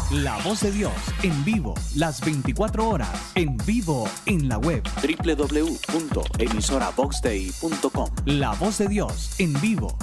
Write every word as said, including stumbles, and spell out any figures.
La Voz de Dios en vivo las veinticuatro horas, en vivo en la web doble u doble u doble u punto emisora vox dei punto com. La Voz de Dios en vivo